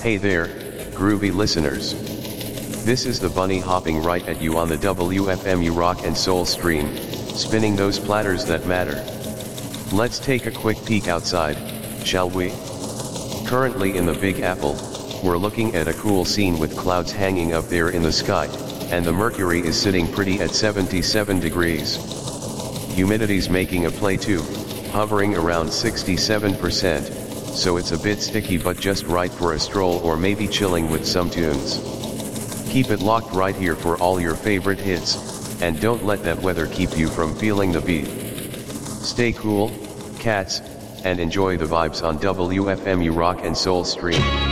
Hey there, groovy listeners. This is the bunny hopping right at you on the WFMU Rock and Soul stream, spinning those platters that matter. Let's take a quick peek outside, shall we? Currently in the Big Apple, we're looking at a cool scene with clouds hanging up there in the sky, and the mercury is sitting pretty at 77 degrees. Humidity's making a play too, hovering around 67%, so it's a bit sticky but just right for a stroll or maybe chilling with some tunes. Keep it locked right here for all your favorite hits, and don't let that weather keep you from feeling the beat. Stay cool, cats, and enjoy the vibes on WFMU Rock and Soul stream.